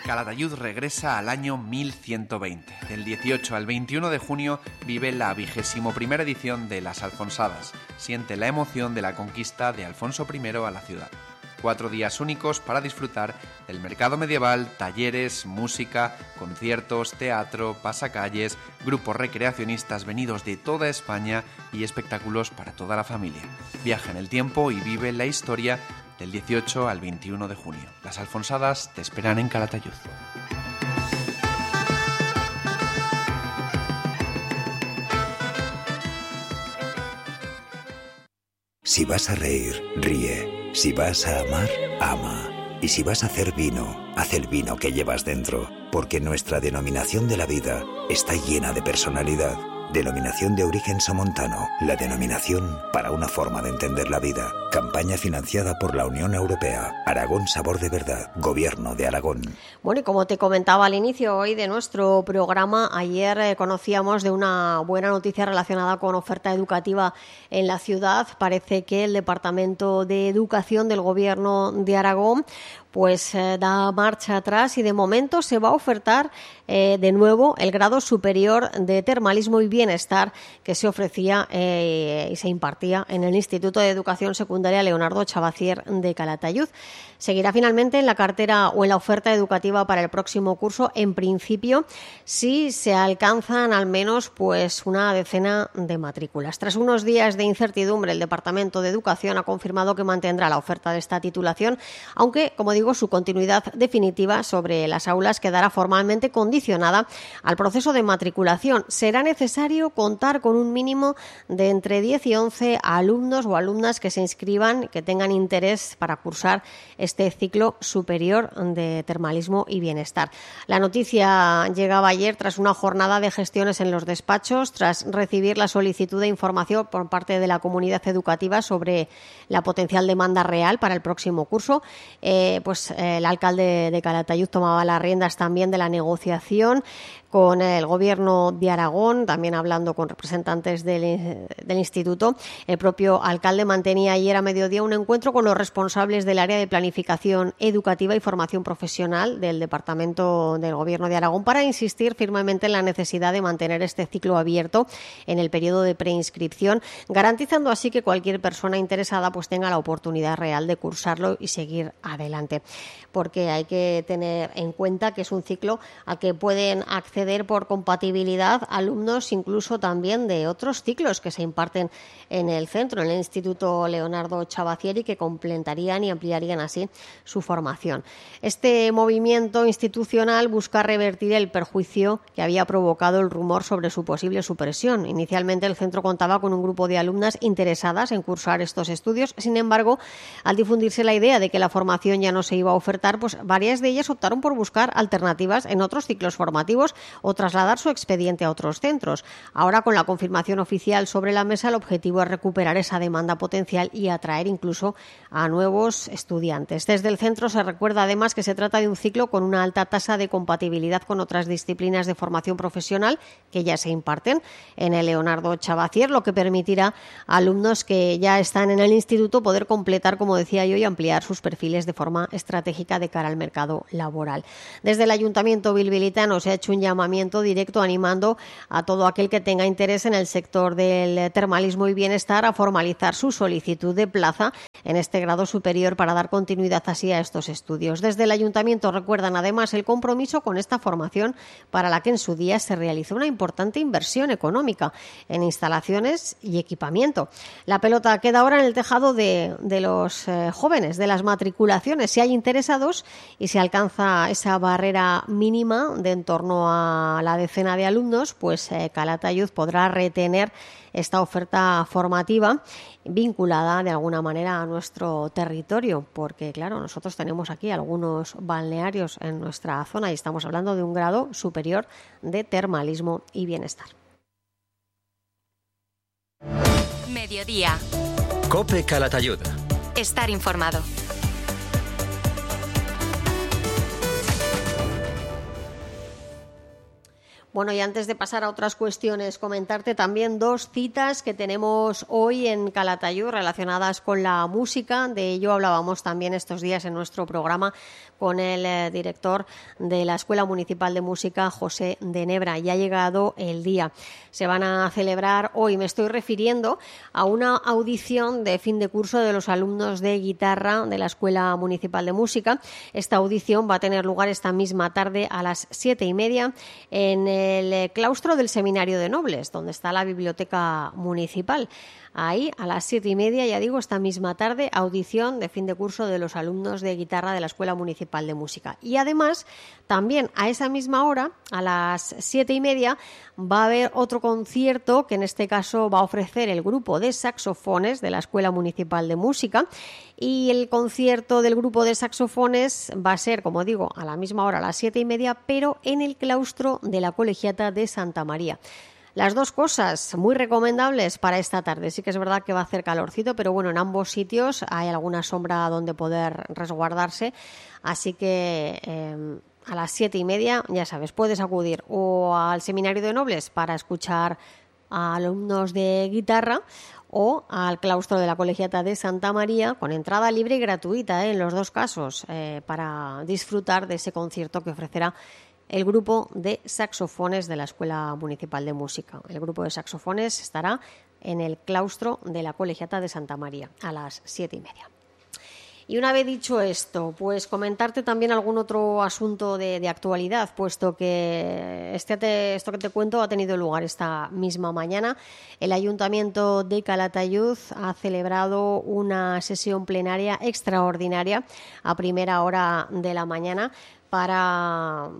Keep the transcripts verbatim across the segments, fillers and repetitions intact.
Calatayud regresa al año mil ciento veinte. Del dieciocho al veintiuno de junio vive la vigésimo primera edición de Las Alfonsadas. Siente la emoción de la conquista de Alfonso primero a la ciudad. Cuatro días únicos para disfrutar del mercado medieval, talleres, música, conciertos, teatro, pasacalles, grupos recreacionistas venidos de toda España y espectáculos para toda la familia. Viaja en el tiempo y vive la historia del dieciocho al veintiuno de junio. Las Alfonsadas te esperan en Calatayud. Si vas a reír, ríe. Si vas a amar, ama. Y si vas a hacer vino, haz el vino que llevas dentro. Porque nuestra denominación de la vida está llena de personalidad. Denominación de origen somontano. La denominación para una forma de entender la vida. Campaña financiada por la Unión Europea. Aragón Sabor de Verdad. Gobierno de Aragón. Bueno, y como te comentaba al inicio hoy de nuestro programa, ayer eh, conocíamos de una buena noticia relacionada con oferta educativa en la ciudad. Parece que el Departamento de Educación del Gobierno de Aragón pues eh, da marcha atrás y de momento se va a ofertar eh, de nuevo el grado superior de termalismo y bienestar que se ofrecía eh, y se impartía en el Instituto de Educación Secundaria Leonardo Chavacier de Calatayud. Seguirá finalmente en la cartera o en la oferta educativa para el próximo curso, en principio, si se alcanzan al menos pues una decena de matrículas. Tras unos días de incertidumbre, el Departamento de Educación ha confirmado que mantendrá la oferta de esta titulación, aunque, como digo, su continuidad definitiva sobre las aulas quedará formalmente condicionada al proceso de matriculación. Será necesario contar con un mínimo de entre diez y once alumnos o alumnas que se inscriban, que tengan interés para cursar este ciclo superior de termalismo y bienestar. La noticia llegaba ayer tras una jornada de gestiones en los despachos, tras recibir la solicitud de información por parte de la comunidad educativa sobre la potencial demanda real para el próximo curso. Eh, pues eh, el alcalde de Calatayud tomaba las riendas también de la negociación con el Gobierno de Aragón, también hablando con representantes del, del instituto. El propio alcalde mantenía ayer a mediodía un encuentro con los responsables del área de planificación educativa y formación profesional del Departamento del Gobierno de Aragón para insistir firmemente en la necesidad de mantener este ciclo abierto en el periodo de preinscripción, garantizando así que cualquier persona interesada pues tenga la oportunidad real de cursarlo y seguir adelante. Porque hay que tener en cuenta que es un ciclo al que pueden acceder por compatibilidad alumnos incluso también de otros ciclos que se imparten en el centro, en el Instituto Leonardo Chavacier, y que complementarían y ampliarían así su formación. Este movimiento institucional busca revertir el perjuicio que había provocado el rumor sobre su posible supresión. Inicialmente el centro contaba con un grupo de alumnas interesadas en cursar estos estudios. Sin embargo, al difundirse la idea de que la formación ya no se iba a ofertar, pues varias de ellas optaron por buscar alternativas en otros ciclos formativos o trasladar su expediente a otros centros. Ahora, con la confirmación oficial sobre la mesa, el objetivo es recuperar esa demanda potencial y atraer incluso a nuevos estudiantes. Desde el centro se recuerda además que se trata de un ciclo con una alta tasa de compatibilidad con otras disciplinas de formación profesional que ya se imparten en el Leonardo Chavacier, lo que permitirá a alumnos que ya están en el instituto poder completar, como decía yo, y ampliar sus perfiles de forma estratégica de cara al mercado laboral. Desde el Ayuntamiento bilbilitano se ha hecho un llamamiento directo animando a todo aquel que tenga interés en el sector del termalismo y bienestar a formalizar su solicitud de plaza en este grado superior para dar continuidad así a estos estudios. Desde el Ayuntamiento recuerdan además el compromiso con esta formación, para la que en su día se realizó una importante inversión económica en instalaciones y equipamiento. La pelota queda ahora en el tejado de, de los eh, jóvenes, de las matriculaciones. Si hay interesados y se alcanza esa barrera mínima de en torno a la decena de alumnos, pues eh, Calatayud podrá retener esta oferta formativa vinculada de alguna manera a nuestro territorio, porque claro, nosotros tenemos aquí algunos balnearios en nuestra zona y estamos hablando de un grado superior de termalismo y bienestar. Mediodía. COPE Calatayud. Estar informado. Bueno, y antes de pasar a otras cuestiones, comentarte también dos citas que tenemos hoy en Calatayud relacionadas con la música. De ello hablábamos también estos días en nuestro programa con el eh, director de la Escuela Municipal de Música, José de Nebra. Ya ha llegado el día. Se van a celebrar hoy. Me estoy refiriendo a una audición de fin de curso de los alumnos de guitarra de la Escuela Municipal de Música. Esta audición va a tener lugar esta misma tarde a las siete y media en el claustro del Seminario de Nobles, donde está la biblioteca municipal. Ahí, a las siete y media, ya digo, esta misma tarde, audición de fin de curso de los alumnos de guitarra de la Escuela Municipal de Música. Y además, también a esa misma hora, a las siete y media, va a haber otro concierto que en este caso va a ofrecer el grupo de saxofones de la Escuela Municipal de Música. Y el concierto del grupo de saxofones va a ser, como digo, a la misma hora, a las siete y media, pero en el claustro de la Colegiata de Santa María. Las dos cosas muy recomendables para esta tarde. Sí que es verdad que va a hacer calorcito, pero bueno, en ambos sitios hay alguna sombra donde poder resguardarse. Así que eh, a las siete y media, ya sabes, puedes acudir o al Seminario de Nobles para escuchar a alumnos de guitarra o al claustro de la Colegiata de Santa María con entrada libre y gratuita, ¿eh? En los dos casos, eh, para disfrutar de ese concierto que ofrecerá el grupo de saxofones de la Escuela Municipal de Música. El grupo de saxofones estará en el claustro de la Colegiata de Santa María a las siete y media. Y una vez dicho esto, pues comentarte también algún otro asunto de, de actualidad, puesto que este te, esto que te cuento ha tenido lugar esta misma mañana. El Ayuntamiento de Calatayud ha celebrado una sesión plenaria extraordinaria a primera hora de la mañana para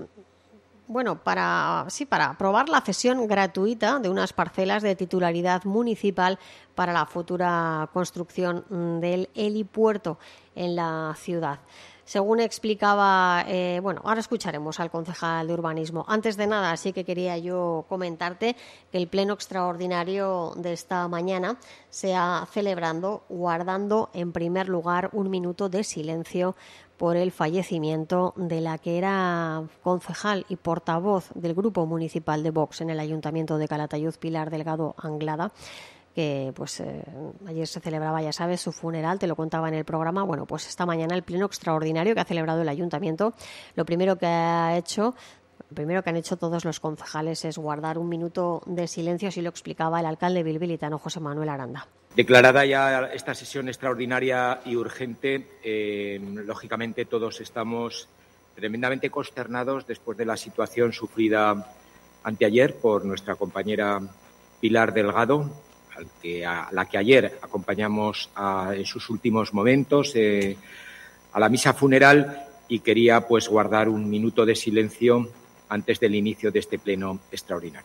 bueno, para sí, para aprobar la cesión gratuita de unas parcelas de titularidad municipal para la futura construcción del helipuerto en la ciudad. Según explicaba, eh, bueno, ahora escucharemos al concejal de urbanismo. Antes de nada, sí que quería yo comentarte que el pleno extraordinario de esta mañana se ha celebrando guardando en primer lugar un minuto de silencio por el fallecimiento de la que era concejal y portavoz del Grupo Municipal de Vox en el Ayuntamiento de Calatayud, Pilar Delgado Anglada, que pues eh, ayer se celebraba, ya sabes, su funeral, te lo contaba en el programa. Bueno, pues esta mañana el pleno extraordinario que ha celebrado el Ayuntamiento, lo primero que ha hecho, lo primero que han hecho todos los concejales es guardar un minuto de silencio, así lo explicaba el alcalde bilbilitano José Manuel Aranda. Declarada ya esta sesión extraordinaria y urgente, eh, lógicamente todos estamos tremendamente consternados después de la situación sufrida anteayer por nuestra compañera Pilar Delgado, al que, a la que ayer acompañamos a, en sus últimos momentos eh, a la misa funeral, y quería pues guardar un minuto de silencio antes del inicio de este pleno extraordinario.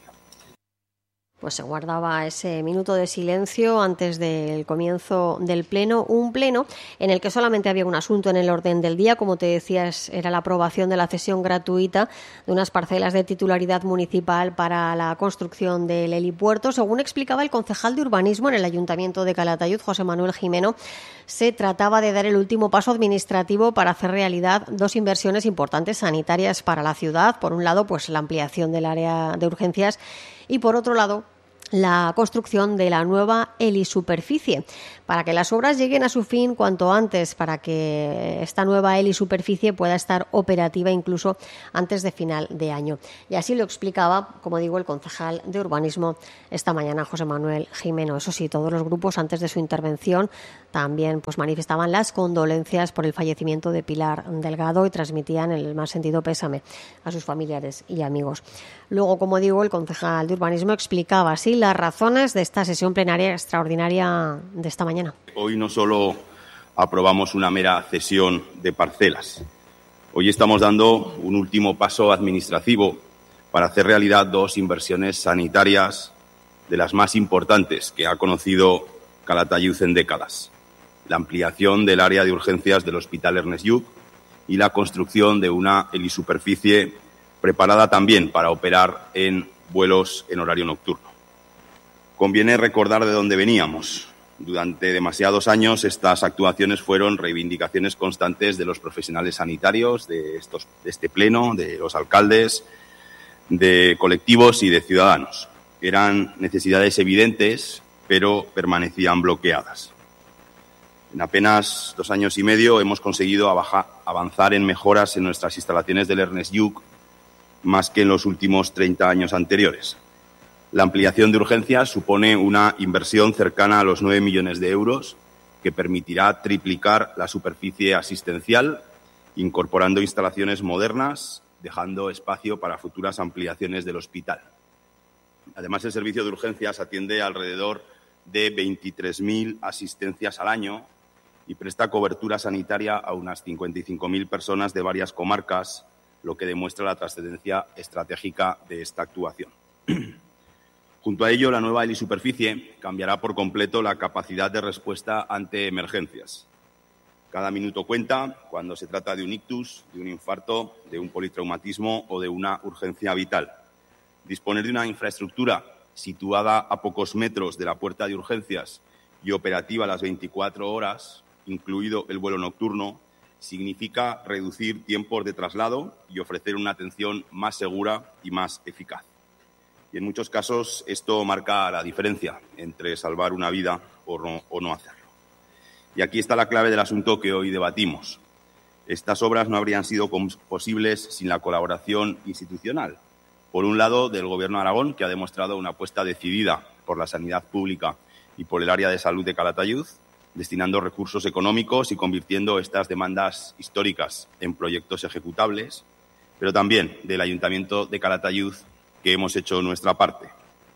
Pues se guardaba ese minuto de silencio antes del comienzo del pleno, un pleno en el que solamente había un asunto en el orden del día, como te decías, era la aprobación de la cesión gratuita de unas parcelas de titularidad municipal para la construcción del helipuerto. Según explicaba el concejal de urbanismo en el Ayuntamiento de Calatayud, José Manuel Jimeno, se trataba de dar el último paso administrativo para hacer realidad dos inversiones importantes sanitarias para la ciudad. Por un lado, pues la ampliación del área de urgencias y, por otro lado, la construcción de la nueva helisuperficie, para que las obras lleguen a su fin cuanto antes, para que esta nueva helisuperficie pueda estar operativa incluso antes de final de año. Y así lo explicaba, como digo, el concejal de urbanismo esta mañana, José Manuel Jimeno. Eso sí, todos los grupos antes de su intervención también pues manifestaban las condolencias por el fallecimiento de Pilar Delgado y transmitían el más sentido pésame a sus familiares y amigos. Luego, como digo, el concejal de urbanismo explicaba así las razones de esta sesión plenaria extraordinaria de esta mañana. Hoy no solo aprobamos una mera cesión de parcelas, hoy estamos dando un último paso administrativo para hacer realidad dos inversiones sanitarias de las más importantes que ha conocido Calatayud en décadas: la ampliación del área de urgencias del Hospital Ernest Lluch y la construcción de una helisuperficie preparada también para operar en vuelos en horario nocturno. Conviene recordar de dónde veníamos. Durante demasiados años estas actuaciones fueron reivindicaciones constantes de los profesionales sanitarios, de, estos, de este pleno, de los alcaldes, de colectivos y de ciudadanos. Eran necesidades evidentes, pero permanecían bloqueadas. En apenas dos años y medio hemos conseguido avanzar en mejoras en nuestras instalaciones del Ernest Lluch, más que en los últimos treinta años anteriores. La ampliación de urgencias supone una inversión cercana a los nueve millones de euros que permitirá triplicar la superficie asistencial, incorporando instalaciones modernas, dejando espacio para futuras ampliaciones del hospital. Además, el servicio de urgencias atiende alrededor de veintitrés mil asistencias al año y presta cobertura sanitaria a unas cincuenta y cinco mil personas de varias comarcas, lo que demuestra la trascendencia estratégica de esta actuación. Junto a ello, la nueva helisuperficie cambiará por completo la capacidad de respuesta ante emergencias. Cada minuto cuenta cuando se trata de un ictus, de un infarto, de un politraumatismo o de una urgencia vital. Disponer de una infraestructura situada a pocos metros de la puerta de urgencias y operativa las veinticuatro horas, incluido el vuelo nocturno, significa reducir tiempos de traslado y ofrecer una atención más segura y más eficaz. Y en muchos casos esto marca la diferencia entre salvar una vida o no, o no hacerlo. Y aquí está la clave del asunto que hoy debatimos. Estas obras no habrían sido posibles sin la colaboración institucional. Por un lado, del Gobierno de Aragón, que ha demostrado una apuesta decidida por la sanidad pública y por el área de salud de Calatayud, destinando recursos económicos y convirtiendo estas demandas históricas en proyectos ejecutables, pero también del Ayuntamiento de Calatayud, que hemos hecho nuestra parte,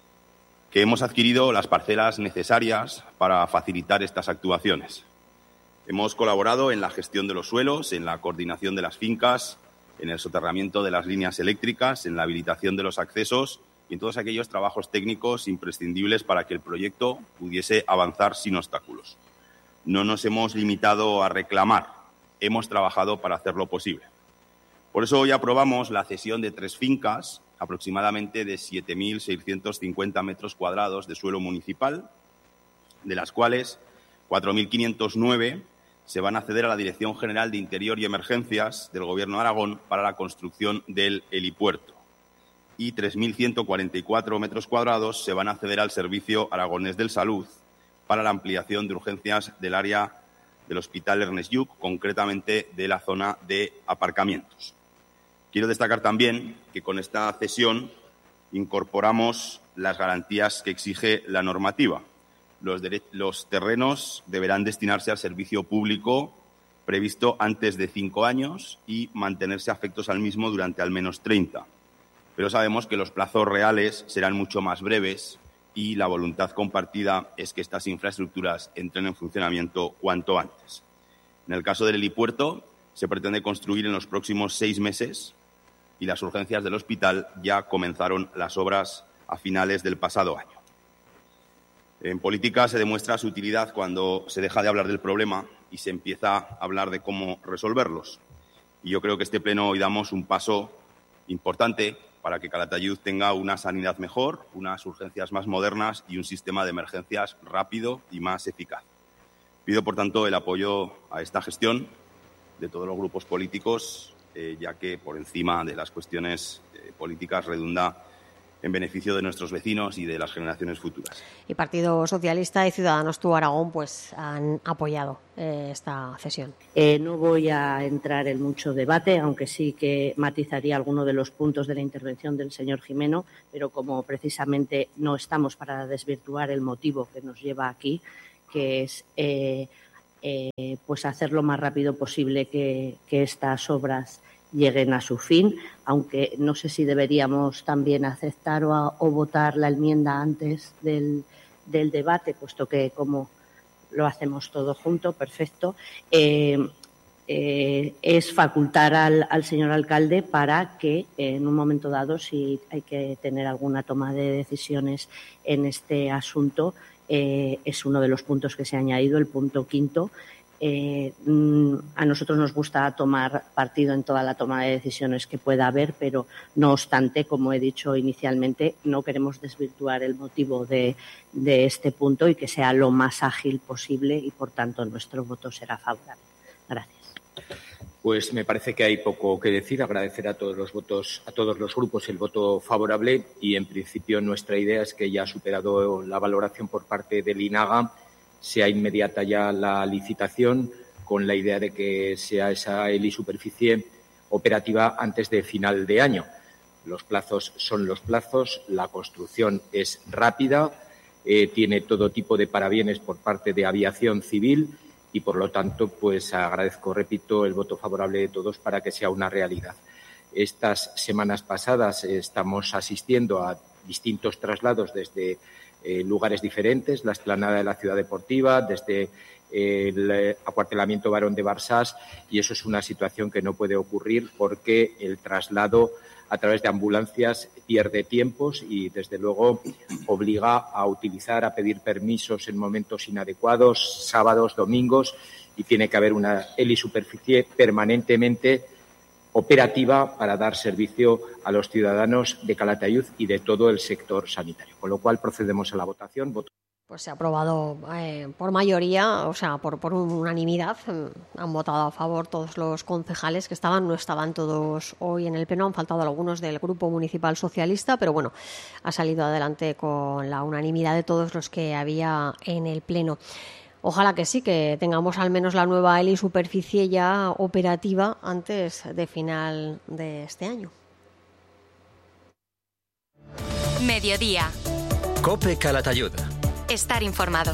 que hemos adquirido las parcelas necesarias para facilitar estas actuaciones. Hemos colaborado en la gestión de los suelos, en la coordinación de las fincas, en el soterramiento de las líneas eléctricas, en la habilitación de los accesos y en todos aquellos trabajos técnicos imprescindibles para que el proyecto pudiese avanzar sin obstáculos. No nos hemos limitado a reclamar, hemos trabajado para hacerlo posible. Por eso hoy aprobamos la cesión de tres fincas, aproximadamente de siete mil seiscientos cincuenta metros cuadrados de suelo municipal, de las cuales cuatro mil quinientos nueve se van a ceder a la Dirección General de Interior y Emergencias del Gobierno de Aragón para la construcción del helipuerto y tres mil ciento cuarenta y cuatro metros cuadrados se van a ceder al Servicio Aragonés de Salud para la ampliación de urgencias del área del Hospital Ernest Lluch, concretamente de la zona de aparcamientos. Quiero destacar también que con esta cesión incorporamos las garantías que exige la normativa. Los, los terrenos deberán destinarse al servicio público previsto antes de cinco años y mantenerse afectos al mismo durante al menos treinta. Pero sabemos que los plazos reales serán mucho más breves y la voluntad compartida es que estas infraestructuras entren en funcionamiento cuanto antes. En el caso del helipuerto, se pretende construir en los próximos seis meses y las urgencias del hospital ya comenzaron las obras a finales del pasado año. En política se demuestra su utilidad cuando se deja de hablar del problema y se empieza a hablar de cómo resolverlos. Y yo creo que este pleno hoy damos un paso importante para que Calatayud tenga una sanidad mejor, unas urgencias más modernas y un sistema de emergencias rápido y más eficaz. Pido, por tanto, el apoyo a esta gestión de todos los grupos políticos, eh, ya que por encima de las cuestiones eh, políticas redunda en beneficio de nuestros vecinos y de las generaciones futuras. Y Partido Socialista y Ciudadanos Tú Aragón pues han apoyado eh, esta cesión. Eh, no voy a entrar en mucho debate, aunque sí que matizaría alguno de los puntos de la intervención del señor Jimeno, pero como precisamente no estamos para desvirtuar el motivo que nos lleva aquí, que es eh, eh, pues hacer lo más rápido posible que, que estas obras lleguen a su fin, aunque no sé si deberíamos también aceptar o, a, o votar la enmienda antes del, del debate, puesto que como lo hacemos todo junto, perfecto, eh, eh, es facultar al, al señor alcalde para que en un momento dado, si hay que tener alguna toma de decisiones en este asunto, eh, es uno de los puntos que se ha añadido, el punto quinto. Eh, a nosotros nos gusta tomar partido en toda la toma de decisiones que pueda haber, pero no obstante, como he dicho inicialmente, no queremos desvirtuar el motivo de, de este punto y que sea lo más ágil posible y, por tanto, nuestro voto será favorable. Gracias. Pues me parece que hay poco que decir. Agradecer a todos los votos, a todos los grupos el voto favorable y, en principio, nuestra idea es que ya ha superado la valoración por parte del INAGA, sea inmediata ya la licitación, con la idea de que sea esa helisuperficie operativa antes de final de año. Los plazos son los plazos, la construcción es rápida, eh, tiene todo tipo de parabienes por parte de aviación civil y, por lo tanto, pues agradezco, repito, el voto favorable de todos para que sea una realidad. Estas semanas pasadas eh, estamos asistiendo a distintos traslados desde eh, lugares diferentes, la explanada de la Ciudad Deportiva, desde eh, el acuartelamiento Barón de Barsás, y eso es una situación que no puede ocurrir porque el traslado a través de ambulancias pierde tiempos y, desde luego, obliga a utilizar, a pedir permisos en momentos inadecuados, sábados, domingos, y tiene que haber una helisuperficie permanentemente operativa para dar servicio a los ciudadanos de Calatayud y de todo el sector sanitario. Con lo cual, procedemos a la votación. Voto Pues se ha aprobado eh, por mayoría, o sea, por, por unanimidad. Han votado a favor todos los concejales que estaban, no estaban todos hoy en el pleno, han faltado algunos del Grupo Municipal Socialista, pero bueno, ha salido adelante con la unanimidad de todos los que había en el pleno. Ojalá que sí, que tengamos al menos la nueva helisuperficie ya operativa antes de final de este año. Mediodía. COPE Calatayud. Estar informado.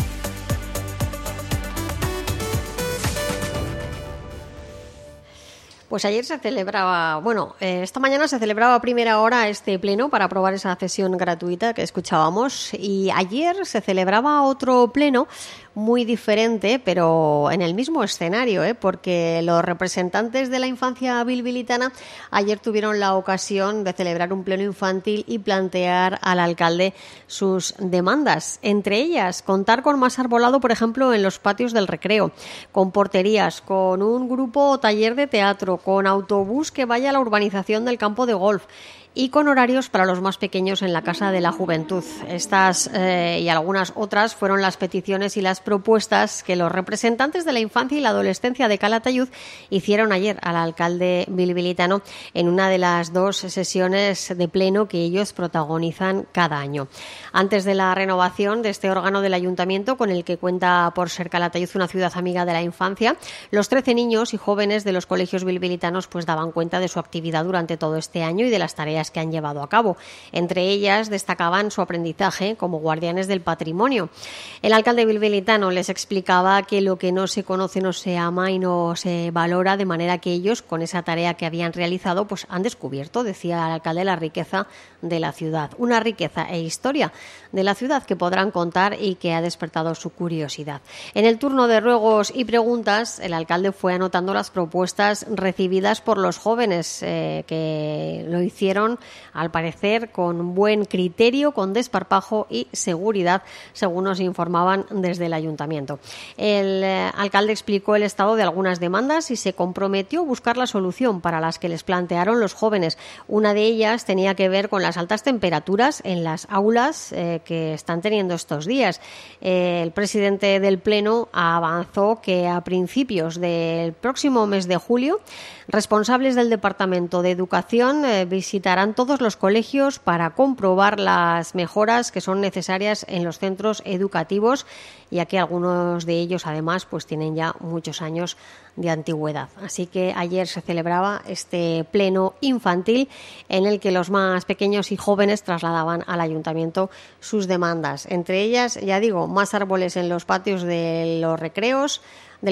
Pues ayer se celebraba, bueno, eh, esta mañana se celebraba a primera hora este pleno para aprobar esa cesión gratuita que escuchábamos, y ayer se celebraba otro pleno muy diferente, pero en el mismo escenario, ¿eh? porque los representantes de la infancia bilbilitana ayer tuvieron la ocasión de celebrar un pleno infantil y plantear al alcalde sus demandas. Entre ellas, contar con más arbolado, por ejemplo, en los patios del recreo, con porterías, con un grupo o taller de teatro, con autobús que vaya a la urbanización del campo de golf y con horarios para los más pequeños en la Casa de la Juventud. Estas eh, y algunas otras fueron las peticiones y las propuestas que los representantes de la infancia y la adolescencia de Calatayud hicieron ayer al alcalde bilbilitano en una de las dos sesiones de pleno que ellos protagonizan cada año. Antes de la renovación de este órgano del ayuntamiento, con el que cuenta por ser Calatayud una ciudad amiga de la infancia, los trece niños y jóvenes de los colegios bilbilitanos pues daban cuenta de su actividad durante todo este año y de las tareas que han llevado a cabo. Entre ellas destacaban su aprendizaje como guardianes del patrimonio. El alcalde bilbilitano les explicaba que lo que no se conoce no se ama y no se valora, de manera que ellos, con esa tarea que habían realizado, pues han descubierto, decía el alcalde, la riqueza de la ciudad, una riqueza e historia de la ciudad que podrán contar y que ha despertado su curiosidad. En el turno de ruegos y preguntas, el alcalde fue anotando las propuestas recibidas por los jóvenes, eh, que lo hicieron, al parecer, con buen criterio, con desparpajo y seguridad, según nos informaban desde el ayuntamiento. El eh, alcalde explicó el estado de algunas demandas y se comprometió a buscar la solución para las que les plantearon los jóvenes. Una de ellas tenía que ver con las altas temperaturas en las aulas eh, que están teniendo estos días. Eh, el presidente del Pleno avanzó que a principios del próximo mes de julio, responsables del Departamento de Educación eh, visitarán todos los colegios para comprobar las mejoras que son necesarias en los centros educativos, ya que algunos de ellos, además, pues tienen ya muchos años de antigüedad. Así que ayer se celebraba este pleno infantil en el que los más pequeños y jóvenes trasladaban al ayuntamiento sus demandas. Entre ellas, ya digo, más árboles en los patios de los recreos, del